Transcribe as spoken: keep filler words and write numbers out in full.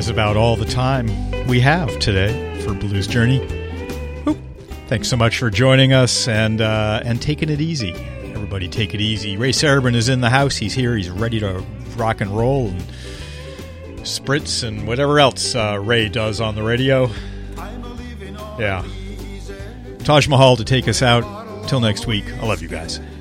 is about all the time we have today for Blues Journey. Whoop. Thanks so much for joining us and uh, and taking it easy. Everybody take it easy. Ray Sarabin is in the house. He's here. He's ready to rock and roll and spritz and whatever else uh, Ray does on the radio. Yeah. Taj Mahal to take us out. Till next week. I love you guys.